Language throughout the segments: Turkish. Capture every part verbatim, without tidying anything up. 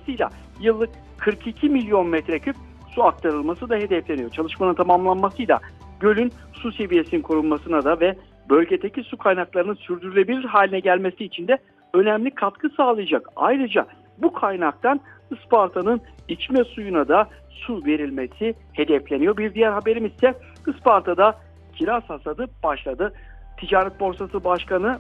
dolayısıyla yıllık kırk iki milyon metreküp su aktarılması da hedefleniyor. Çalışmanın tamamlanmasıyla gölün su seviyesinin korunmasına da ve bölgedeki su kaynaklarının sürdürülebilir haline gelmesi için de önemli katkı sağlayacak. Ayrıca bu kaynaktan Isparta'nın içme suyuna da su verilmesi hedefleniyor. Bir diğer haberimiz ise Isparta'da kiraz hasadı başladı. Ticaret Borsası Başkanı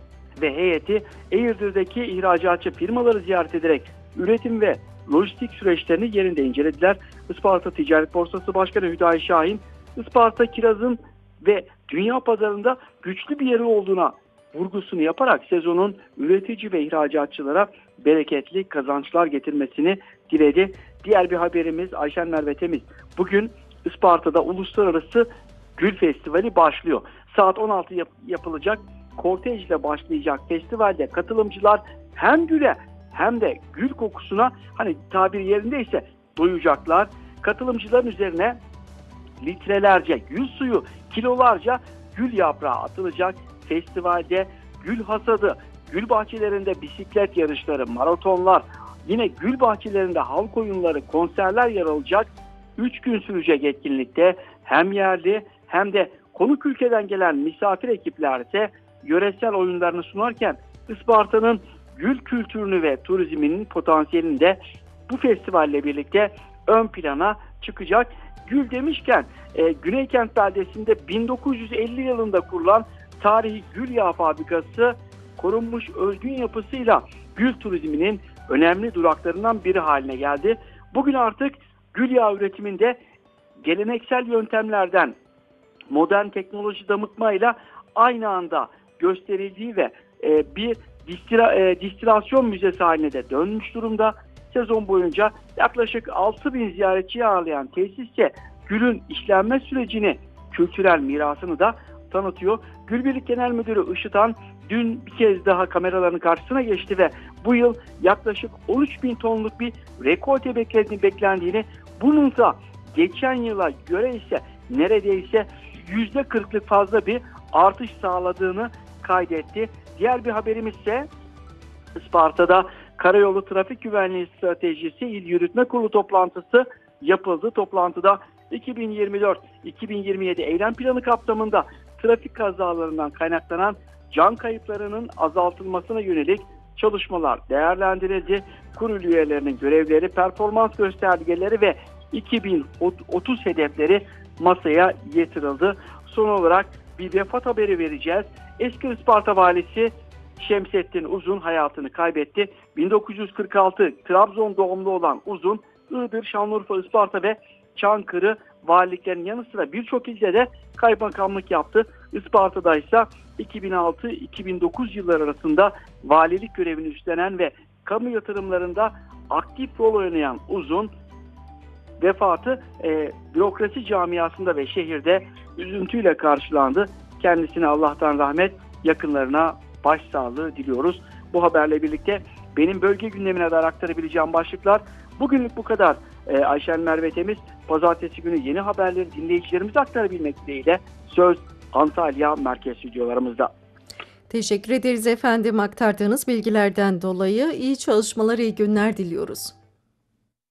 ve heyeti Eğirdir'deki ihracatçı firmaları ziyaret ederek üretim ve lojistik süreçlerini yerinde incelediler. Isparta Ticaret Borsası Başkanı Hüdayi Şahin, Isparta kirazın ve dünya pazarında güçlü bir yeri olduğuna vurgusunu yaparak sezonun üretici ve ihracatçılara bereketli kazançlar getirmesini diledi. Diğer bir haberimiz Ayşen Merve Temiz. Bugün Isparta'da Uluslararası Gül Festivali başlıyor. Saat on altı yap- yapılacak kortej ile başlayacak festivalde katılımcılar hem güle hem de gül kokusuna, hani tabir yerindeyse, doyacaklar. Katılımcıların üzerine litrelerce gül suyu, kilolarca gül yaprağı atılacak. Festivalde gül hasadı, gül bahçelerinde bisiklet yarışları, maratonlar, yine gül bahçelerinde halk oyunları, konserler yer alacak. üç gün sürecek etkinlikte hem yerli hem de konuk ülkeden gelen misafir ekipler ise yöresel oyunlarını sunarken Isparta'nın gül kültürünü ve turizminin potansiyelini de bu festivalle birlikte ön plana çıkacak. Gül demişken e, Güneykent beldesinde bin dokuz yüz elli yılında kurulan tarihi gül yağı fabrikası korunmuş özgün yapısıyla gül turizminin önemli duraklarından biri haline geldi. Bugün artık gül yağı üretiminde geleneksel yöntemlerden modern teknoloji damıtmayla aynı anda gösterildiği ve e, bir distila, e, distilasyon müzesi haline de dönmüş durumda. Sezon boyunca yaklaşık altı bin ziyaretçiyi ağırlayan tesisçe gülün işlenme sürecini, kültürel mirasını da tanıtıyor. Gülbirlik Genel Müdürü Işıtan dün bir kez daha kameraların karşısına geçti ve bu yıl yaklaşık on üç bin tonluk bir rekolte beklendiğini, bunun da geçen yıla göre ise neredeyse yüzde kırklık fazla bir artış sağladığını kaydetti. Diğer bir haberimiz ise Isparta'da Karayolu Trafik Güvenliği Stratejisi İl Yürütme Kurulu toplantısı yapıldı. Toplantıda iki bin yirmi dört iki bin yirmi yedi eylem planı kapsamında trafik kazalarından kaynaklanan can kayıplarının azaltılmasına yönelik çalışmalar değerlendirildi. Kurul üyelerinin görevleri, performans göstergeleri ve iki bin otuz hedefleri masaya yatırıldı. Son olarak bir vefat haberi vereceğiz. Eski Isparta valisi Şemsettin Uzun hayatını kaybetti. bin dokuz yüz kırk altı Trabzon doğumlu olan Uzun, Iğdır, Şanlıurfa, Isparta ve Çankırı valiliklerinin yanı sıra birçok ilde de kaymakamlık yaptı. Isparta'da ise iki bin altı iki bin dokuz yılları arasında valilik görevini üstlenen ve kamu yatırımlarında aktif rol oynayan Uzun vefatı e, bürokrasi camiasında ve şehirde üzüntüyle karşılandı. Kendisine Allah'tan rahmet, yakınlarına başsağlığı diliyoruz. Bu haberle birlikte benim bölge gündemine de aktarabileceğim başlıklar bugünlük bu kadar. Ee, Ayşen Merve Temiz, pazartesi günü yeni haberleri dinleyicilerimize aktarabilmek dileğiyle söz Antalya merkez stüdyolarımızda. Teşekkür ederiz efendim aktardığınız bilgilerden dolayı. İyi çalışmalar, iyi günler diliyoruz.